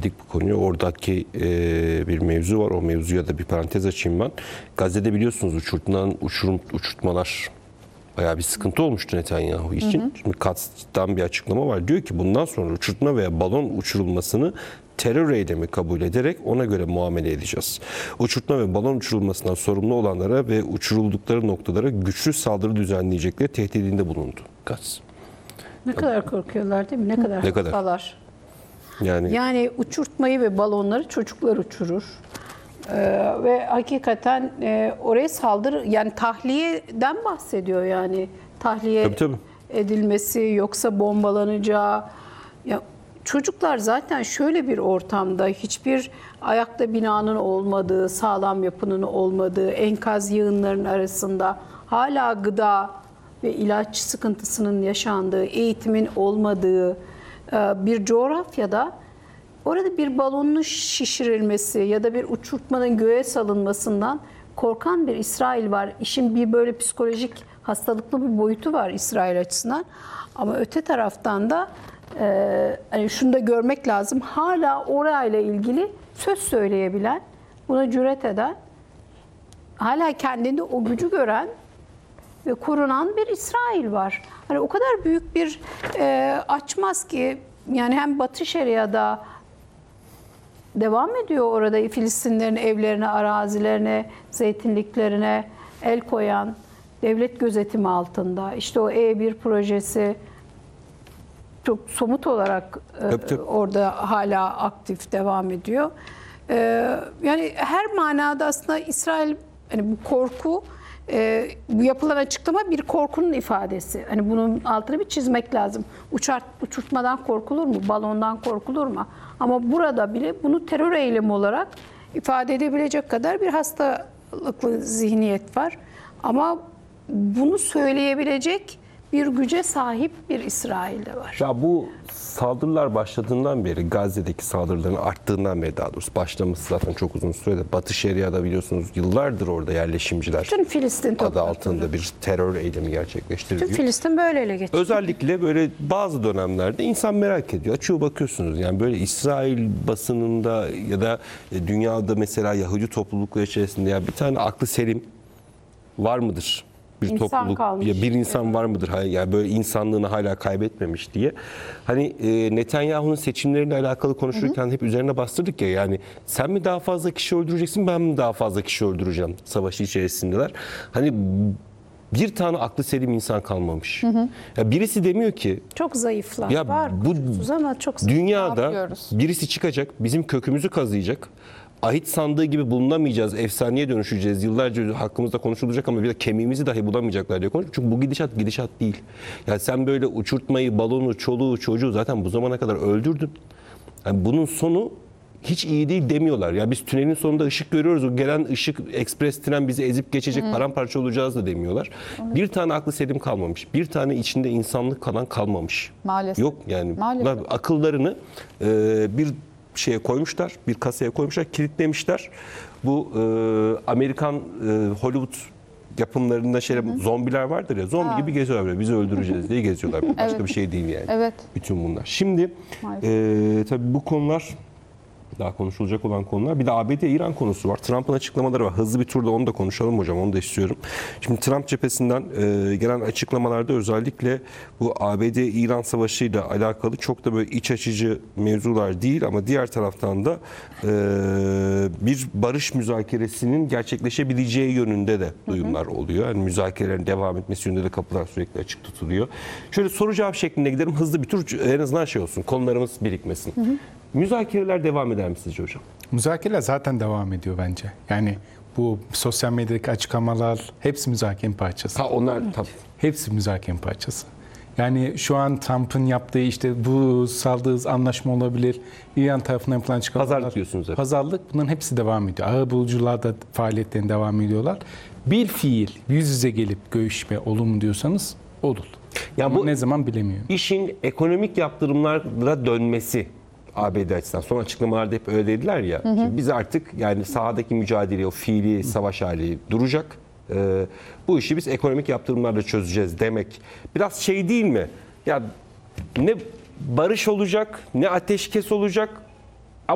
geldik bu konuya. Oradaki bir mevzu var. O mevzuya da bir parantez açayım ben. Gazze'de biliyorsunuz uçurtmalar bayağı bir sıkıntı olmuştu Netanyahu için. Şimdi Katz'tan bir açıklama var. Diyor ki bundan sonra uçurtma veya balon uçurulmasını terör eylemi kabul ederek ona göre muamele edeceğiz. Uçurtma ve balon uçurulmasından sorumlu olanlara ve uçuruldukları noktalara güçlü saldırı düzenleyecekleri tehdidinde bulundu. Katz. Ne kadar korkuyorlar değil mi? Ne kadar hastalar. Yani uçurtmayı ve balonları çocuklar uçurur. Ve hakikaten oraya saldırı, yani tahliyeden bahsediyor yani. Tahliye tabii. edilmesi, yoksa bombalanacağı. Ya, çocuklar zaten şöyle bir ortamda hiçbir ayakta binanın olmadığı, sağlam yapının olmadığı, enkaz yığınlarının arasında hala gıda ve ilaç sıkıntısının yaşandığı, eğitimin olmadığı bir coğrafyada orada bir balonun şişirilmesi ya da bir uçurtmanın göğe salınmasından korkan bir İsrail var. İşin bir böyle psikolojik hastalıklı bir boyutu var İsrail açısından. Ama öte taraftan da hani şunu da görmek lazım. Hala orayla ilgili söz söyleyebilen, buna cüret eden, hala kendinde o gücü gören ve korunan bir İsrail var. Hani o kadar büyük bir açmaz ki, yani hem Batı Şeria'da devam ediyor orada Filistinlerin evlerine, arazilerine, zeytinliklerine el koyan, devlet gözetimi altında. İşte o E1 projesi çok somut olarak orada hala aktif devam ediyor. Yani her manada aslında İsrail, hani bu korku, bu yapılan açıklama bir korkunun ifadesi. Hani bunun altını bir çizmek lazım. Uçurtmadan korkulur mu? Balondan korkulur mu? Ama burada bile bunu terör eylemi olarak ifade edebilecek kadar bir hastalıklı zihniyet var. Ama bunu söyleyebilecek bir güce sahip bir İsrail'de var. Ya bu saldırılar başladığından beri, Gazze'deki saldırıların arttığından beri, daha doğrusu başlaması zaten çok uzun sürede. Batı Şeria'da biliyorsunuz yıllardır orada yerleşimciler Bütün Filistin adı altında bir terör eylemi gerçekleştiriliyor. Tüm Filistin böyle ele geçiyor. Özellikle böyle bazı dönemlerde insan merak ediyor. Açıyor bakıyorsunuz, yani böyle İsrail basınında ya da dünyada mesela Yahudi toplulukları içerisinde ya bir tane aklı selim var mıdır? Bir İnsan topluluk kalmış. ya bir insan var mıdır? Yani böyle insanlığını hala kaybetmemiş diye. Hani Netanyahu'nun seçimleriyle alakalı konuşurken hep üzerine bastırdık ya, yani sen mi daha fazla kişi öldüreceksin, ben mi daha fazla kişi öldüreceğim savaşı içerisindeler. Hani bir tane aklı selim insan kalmamış. Ya birisi demiyor ki Çok zayıflar. ya var bu ama çok zayıf. dünyada birisi çıkacak, bizim kökümüzü kazıyacak. Ahit sandığı gibi bulunamayacağız, efsaneye dönüşeceğiz. Yıllarca hakkımızda konuşulacak ama bir de kemiğimizi dahi bulamayacaklar diye konuşuyor. Çünkü bu gidişat değil. Yani sen böyle uçurtmayı, balonu, çoluğu, çocuğu zaten bu zamana kadar öldürdün. Yani bunun sonu hiç iyi değil demiyorlar. Ya biz tünelin sonunda ışık görüyoruz. O gelen ışık, ekspres tren bizi ezip geçecek, paramparça olacağız da demiyorlar. Bir tane aklı selim kalmamış. Bir tane içinde insanlık kalan kalmamış. Maalesef. Yok yani. Bunlar akıllarını bir şeye koymuşlar, bir kasaya koymuşlar, kilitlemişler. Bu Amerikan Hollywood yapımlarında zombiler vardır ya, zombi gibi geziyorlar böyle, bizi öldüreceğiz diye geziyorlar. Başka bir şey değil yani. Evet. Bütün bunlar. Şimdi tabii bu konular daha konuşulacak olan konular. Bir de ABD-İran konusu var. Trump'ın açıklamaları var. Hızlı bir turda onu da konuşalım hocam. Onu da istiyorum. Şimdi Trump cephesinden gelen açıklamalarda özellikle bu ABD-İran savaşıyla alakalı çok da böyle iç açıcı mevzular değil ama diğer taraftan da bir barış müzakeresinin gerçekleşebileceği yönünde de duyumlar oluyor. Yani müzakerelerin devam etmesi yönünde de kapılar sürekli açık tutuluyor. Şöyle soru cevap şeklinde gidelim. Hızlı bir tur, en azından şey olsun. Konularımız birikmesin. Müzakereler devam eder mi sizce hocam? Müzakereler zaten devam ediyor bence. Yani bu sosyal medyadaki açıklamalar hepsi müzakerenin parçası. Ha onlar tabii. Hepsi müzakerenin parçası. Yani şu an Trump'ın yaptığı işte bu saldığımız anlaşma olabilir. İran tarafından yapılan açıklamalar. Pazarlık diyorsunuz hep. Pazarlık, bunların hepsi devam ediyor. Ağır bulucular da faaliyetlerine devam ediyorlar. Bir fiil yüz yüze gelip görüşme olur mu diyorsanız olur. Ya ama bu ne zaman bilemiyorum. İşin ekonomik yaptırımlara dönmesi ABD açısından. Son açıklamalarda hep öyle dediler ya. Şimdi biz artık yani sahadaki mücadele, o fiili savaş hali duracak. Bu işi biz ekonomik yaptırımlarla çözeceğiz demek. Biraz şey değil mi? Ya ne barış olacak, ne ateşkes olacak.